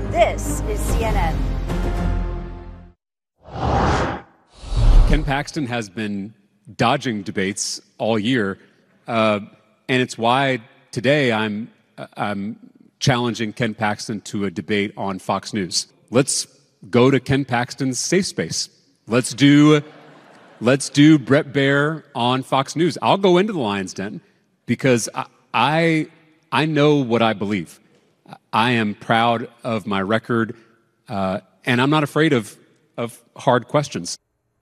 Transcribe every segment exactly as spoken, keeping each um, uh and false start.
This is C N N. Ken Paxton has been dodging debates all year, uh, and it's why today I'm I'm challenging Ken Paxton to a debate on Fox News. Let's go to Ken Paxton's safe space. Let's do let's do Bret Baier on Fox News. I'll go into the Lion's Den because I I, I know what I believe. I am proud of my record, uh, and I'm not afraid of of hard questions.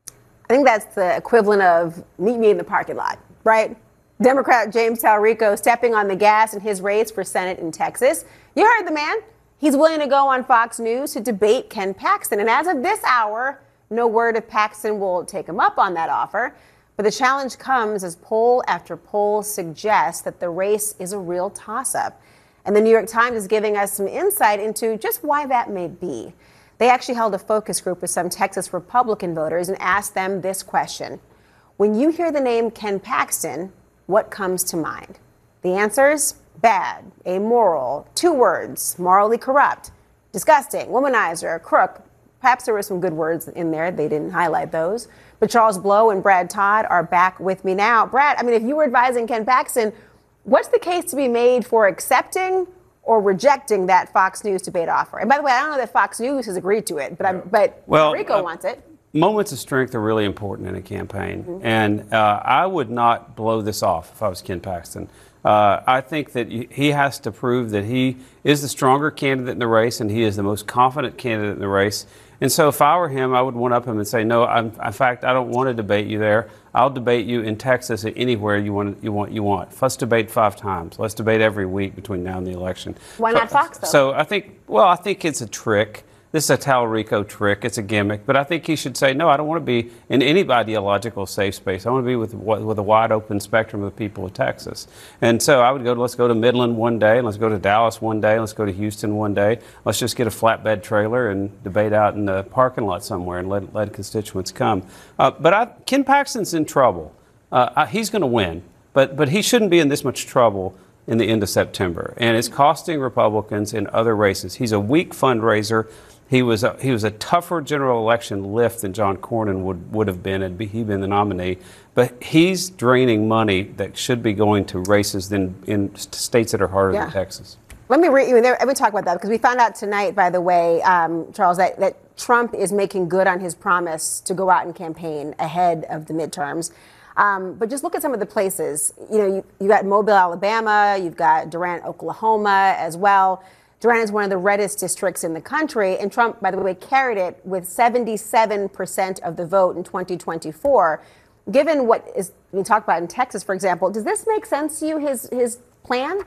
I think that's the equivalent of meet me in the parking lot, right? Democrat James Talarico stepping on the gas in his race for Senate in Texas. You heard the man. He's willing to go on Fox News to debate Ken Paxton. And as of this hour, no word if Paxton will take him up on that offer. But the challenge comes as poll after poll suggests that the race is a real toss-up. And the New York Times is giving us some insight into just why that may be. They actually held a focus group with some Texas Republican voters and asked them this question. When you hear the name Ken Paxton, what comes to mind? The answers? Bad, amoral, two words, morally corrupt, disgusting, womanizer, crook. Perhaps there were some good words in there. They didn't highlight those. But Charles Blow and Brad Todd are back with me now. Brad, I mean, if you were advising Ken Paxton, what's the case to be made for accepting or rejecting that Fox News debate offer? And by the way, I don't know that Fox News has agreed to it, but I'm, but well, Rico uh, wants it. Moments of strength are really important in a campaign, mm-hmm. and uh, I would not blow this off if I was Ken Paxton. Uh, I think that he has to prove that he is the stronger candidate in the race, and he is the most confident candidate in the race. And so if I were him, I would one up him and say, no, I'm, in fact, I don't want to debate you there. I'll debate you in Texas or anywhere you want. You want. You want. Let's debate five times. Let's debate every week between now and the election. Why not Fox, though? So I think, well, I think it's a trick. This is a Talarico trick. It's a gimmick. But I think he should say, no, I don't want to be in any ideological safe space. I want to be with with a wide open spectrum of the people of Texas. And so I would go to, let's go to Midland one day, and let's go to Dallas one day, and let's go to Houston one day. Let's just get a flatbed trailer and debate out in the parking lot somewhere and let, let constituents come. Uh, but I, Ken Paxton's in trouble. Uh, I, he's going to win, but but he shouldn't be in this much trouble in the end of September. And it's costing Republicans in other races. He's a weak fundraiser. He was a, he was a tougher general election lift than John Cornyn would, would have been had he been the nominee. But he's draining money that should be going to races in, in states that are harder yeah. than Texas. Let me read you. Let me talk about that because we found out tonight, by the way, um, Charles, that, that Trump is making good on his promise to go out and campaign ahead of the midterms. Um, but just look at some of the places. You know, you, you got Mobile, Alabama. You've got Durant, Oklahoma as well. Durant is one of the reddest districts in the country, and Trump, by the way, carried it with seventy-seven percent of the vote in twenty twenty-four. Given what is being talked about in Texas, for example, does this make sense to you, his his plan?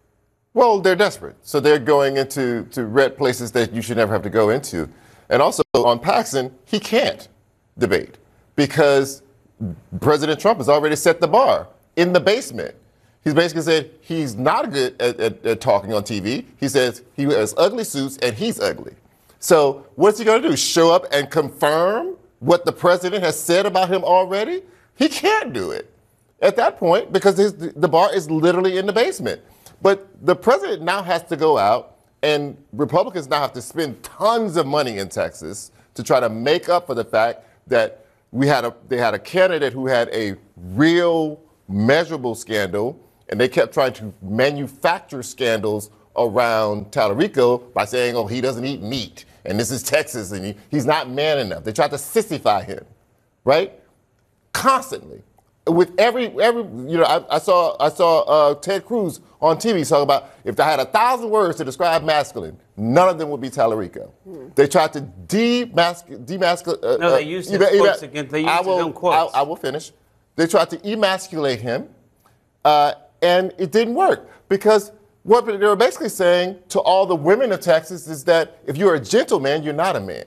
Well, they're desperate, so they're going into to red places that you should never have to go into. And also on Paxton, he can't debate because President Trump has already set the bar in the basement. He's basically said he's not good at, at, at talking on T V. He says he has ugly suits and he's ugly. So what's he going to do? Show up and confirm what the president has said about him already? He can't do it at that point because his, the bar is literally in the basement. But the president now has to go out, and Republicans now have to spend tons of money in Texas to try to make up for the fact that we had a they had a candidate who had a real measurable scandal. And they kept trying to manufacture scandals around Talarico by saying, oh, he doesn't eat meat. And this is Texas, and he, he's not man enough. They tried to sissify him, right? Constantly. With every, every you know, I, I saw I saw uh, Ted Cruz on T V talk about if I had a thousand words to describe masculine, none of them would be Talarico. Hmm. They tried to demasculate. Demasc- uh, no, they used his uh, quotes against, they used I will, his own quotes. I, I will finish. They tried to emasculate him. Uh, And it didn't work because what they were basically saying to all the women of Texas is that if you're a gentleman, you're not a man.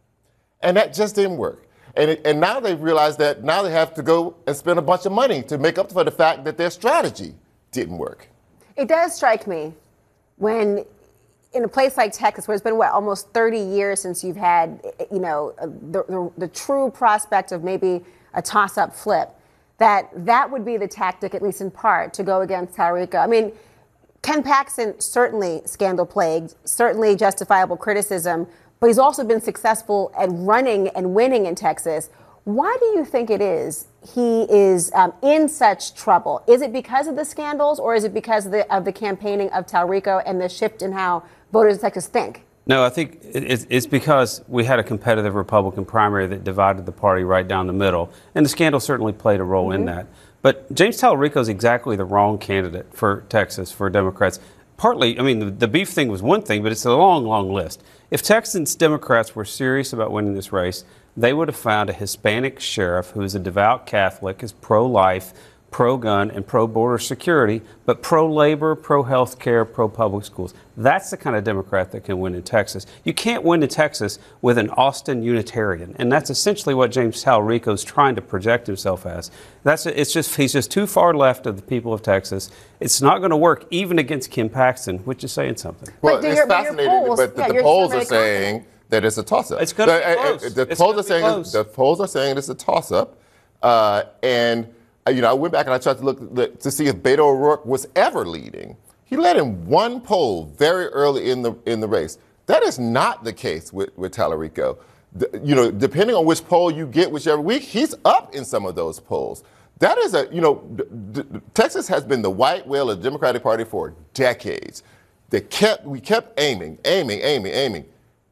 And that just didn't work. And, it, and now they've realized that now they have to go and spend a bunch of money to make up for the fact that their strategy didn't work. It does strike me when in a place like Texas, where it's been, what, almost thirty years since you've had, you know, the, the, the true prospect of maybe a toss-up flip, that that would be the tactic, at least in part, to go against Talarico. I mean, Ken Paxton, certainly scandal plagued, certainly justifiable criticism, but he's also been successful at running and winning in Texas. Why do you think it is he is um, in such trouble? Is it because of the scandals, or is it because of the, of the campaigning of Talrico and the shift in how voters in Texas think? No, I think it's it's because we had a competitive Republican primary that divided the party right down the middle, and the scandal certainly played a role mm-hmm. in that. But James Talrico is exactly the wrong candidate for Texas, for Democrats. Partly, I mean, the, the beef thing was one thing, but it's a long, long list. If Texas Democrats were serious about winning this race, they would have found a Hispanic sheriff who is a devout Catholic, is pro-life, pro-gun, and pro-border security, but pro-labor, pro-health care, pro-public schools. That's the kind of Democrat that can win in Texas. You can't win in Texas with an Austin Unitarian, and that's essentially what James Talrico is trying to project himself as. That's it's just he's just too far left of the people of Texas. It's not going to work even against Ken Paxton, which is saying something. Well, but it's your, fascinating, but, polls, but the, yeah, the polls are saying confident. that it's a toss-up. It's going to be the, close. Uh, the it's polls are saying close. the polls are saying it's a toss-up, uh, and uh, you know I went back and I tried to look, look to see if Beto O'Rourke was ever leading. He led in one poll very early in the in the race. That is not the case with with Talrico. The, you know, depending on which poll you get, whichever week, he's up in some of those polls. That is a, you know, d- d- Texas has been the white whale of the Democratic Party for decades. They kept, we kept aiming, aiming, aiming, aiming.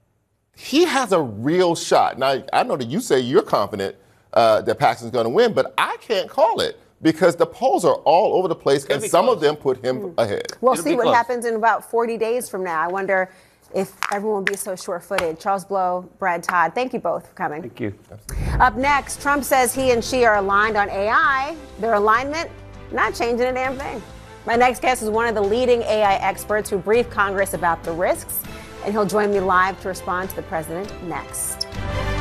He has a real shot. Now, I know that you say you're confident uh, that Paxton's going to win, but I can't call it because the polls are all over the place, and some close. of them put him mm. ahead. We'll It'll see what close. happens in about forty days from now. I wonder if everyone will be so sure-footed. Charles Blow, Brad Todd, thank you both for coming. Thank you. Up next, Trump says he and Xi are aligned on A I. Their alignment, not changing a damn thing. My next guest is one of the leading A I experts who briefed Congress about the risks, and he'll join me live to respond to the president next.